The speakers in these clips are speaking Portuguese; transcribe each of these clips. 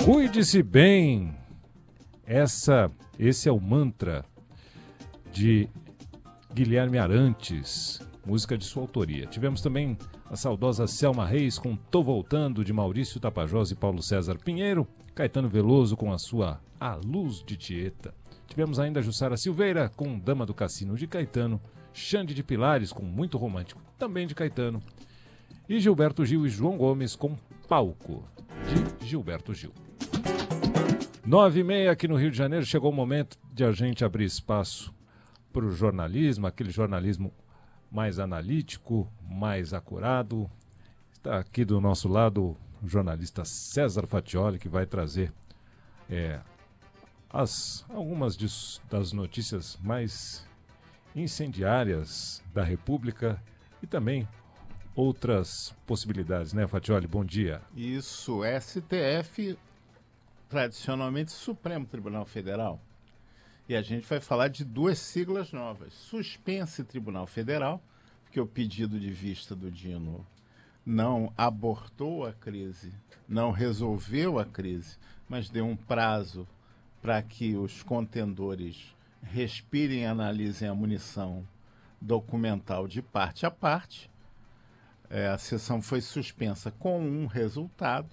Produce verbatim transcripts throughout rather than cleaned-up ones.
Cuide-se bem. Essa, esse é o mantra de Guilherme Arantes, música de sua autoria. Tivemos também a saudosa Selma Reis com Tô Voltando, de Maurício Tapajós e Paulo César Pinheiro. Caetano Veloso com a sua A Luz de Tieta. Tivemos ainda Jussara Silveira com Dama do Cassino, de Caetano. Xande de Pilares com Muito Romântico, também de Caetano. E Gilberto Gil e João Gomes com Palco, de Gilberto Gil. Nove e meia aqui no Rio de Janeiro, chegou o momento de a gente abrir espaço para o jornalismo, aquele jornalismo mais analítico, mais acurado. Está aqui do nosso lado o jornalista César Fatioli, que vai trazer é, as, algumas de, das notícias mais incendiárias da República e também outras possibilidades, né, Fatioli? Bom dia. Isso, S T F, tradicionalmente Supremo Tribunal Federal. E a gente vai falar de duas siglas novas. Suspense Tribunal Federal, porque o pedido de vista do Dino não abortou a crise, não resolveu a crise, mas deu um prazo para que os contendores respirem e analisem a munição documental de parte a parte. É, a sessão foi suspensa com um resultado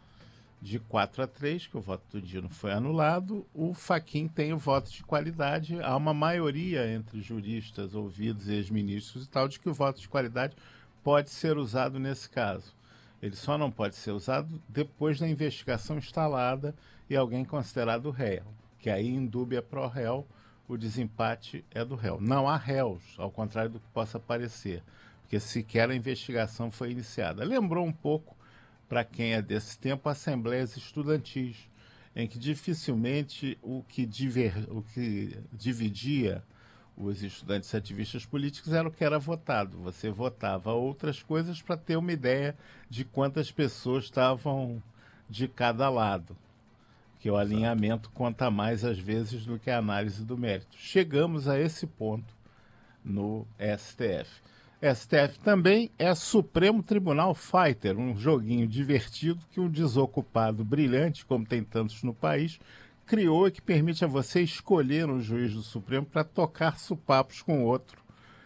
de quatro a três, que o voto do Dino foi anulado. O Fachin tem o voto de qualidade. Há uma maioria entre juristas ouvidos e ex-ministros e tal de que o voto de qualidade pode ser usado nesse caso. Ele só não pode ser usado depois da investigação instalada e alguém considerado réu, que aí em dúvida pro réu, o desempate é do réu. Não há réus, ao contrário do que possa parecer, porque sequer a investigação foi iniciada. Lembrou um pouco, para quem é desse tempo, assembleias estudantis, em que dificilmente o que, diver, o que dividia os estudantes ativistas políticos era o que era votado. Você votava outras coisas para ter uma ideia de quantas pessoas estavam de cada lado, que o alinhamento conta mais às vezes do que a análise do mérito. Chegamos a esse ponto no S T F. S T F também é Supremo Tribunal Fighter, um joguinho divertido que um desocupado brilhante, como tem tantos no país, criou e que permite a você escolher um juiz do Supremo para tocar supapos com outro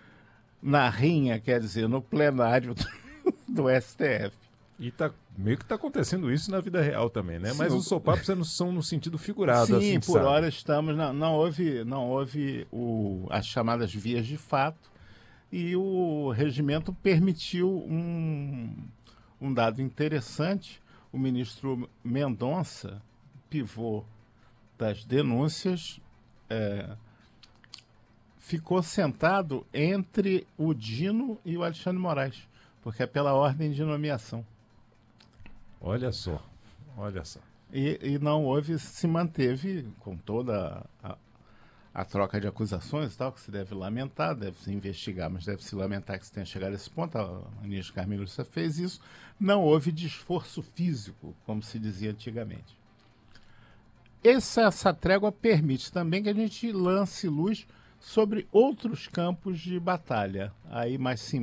na rinha, quer dizer, no plenário do, do S T F. E tá, meio que está acontecendo isso na vida real também, né? Sim, mas os sopapos são no sentido figurado. Sim, assim, por sabe? hora estamos... Não, não houve, não houve o, as chamadas vias de fato, e o regimento permitiu um, um dado interessante. O ministro Mendonça, pivô das denúncias, é, ficou sentado entre o Dino e o Alexandre Moraes, porque é pela ordem de nomeação. Olha só, olha só. E, e não houve, se manteve com toda a, a troca de acusações e tal, que se deve lamentar, deve se investigar, mas deve se lamentar que se tenha chegado a esse ponto. A ministra Carmen Lúcia fez isso. Não houve desforço físico, como se dizia antigamente. Essa, essa trégua permite também que a gente lance luz sobre outros campos de batalha, aí mais sim,